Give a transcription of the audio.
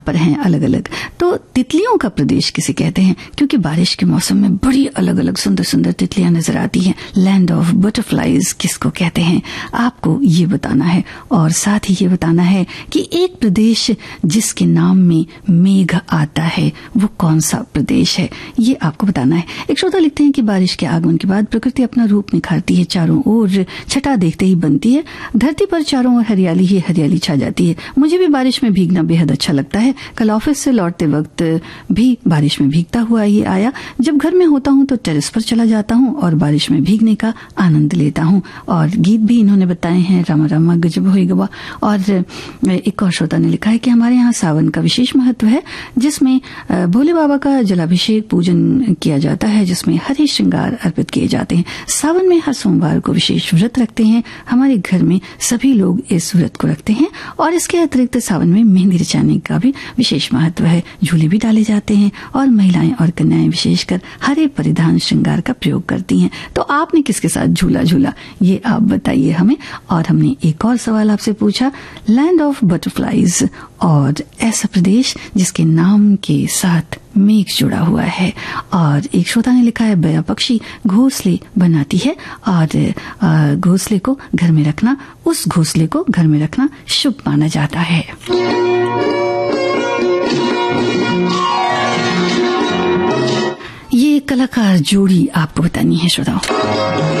पर हैं अलग अलग। तो तितलियों का प्रदेश किसे कहते हैं, क्योंकि बारिश के मौसम में बड़ी अलग अलग सुंदर सुंदर तितलियां नजर आती हैं। लैंड ऑफ बटरफ्लाईज किसको कहते हैं, आपको ये बताना है। और साथ ही ये बताना है कि एक प्रदेश जिसके नाम में मेघ आता है वो कौन सा प्रदेश है, ये आपको बताना है। एक श्रोता लिखते हैं कि बारिश के आगमन के बाद प्रकृति अपना रूप निखारती है, चारों ओर छटा देखते ही बनती है, धरती पर चारों ओर हरियाली ही हरियाली छा जाती है। मुझे भी बारिश में भीगना बेहद अच्छा लगता है। कल ऑफिस से लौटते वक्त भी बारिश में भीगता हुआ ये आया। जब घर में होता हूं तो टेरेस पर चला जाता हूं और बारिश में भीगने का आनंद लेता हूं। और गीत भी इन्होंने बताए हैं, रामा रामा गजब होई गवा। और एक और श्रोता ने लिखा है कि हमारे यहाँ सावन का विशेष महत्व है, जिसमें भोले बाबा का जलाभिषेक पूजन किया जाता है, जिसमें हरे श्रृंगार अर्पित किए जाते हैं। सावन में हर सोमवार को विशेष व्रत रखते हैं। हमारे घर में सभी लोग इस व्रत को रखते हैं। और इसके अतिरिक्त सावन में मेहंदी रचाने का भी विशेष महत्व है। झूले भी डाले जाते हैं और महिलाएं और कन्याएं विशेषकर हरे परिधान श्रृंगार का प्रयोग करती हैं। तो आपने किसके साथ झूला झूला, ये आप बताइए हमें। और हमने एक और सवाल आपसे पूछा, लैंड ऑफ बटरफ्लाईज, और ऐसा प्रदेश जिसके नाम के साथ मेघ जुड़ा हुआ है। और एक श्रोता ने लिखा है, बया पक्षी घोंसले बनाती है और घोंसले को घर में रखना, उस घोंसले को घर में रखना शुभ माना जाता है। ये कलाकार जोड़ी आपको बतानी है श्रोताओं।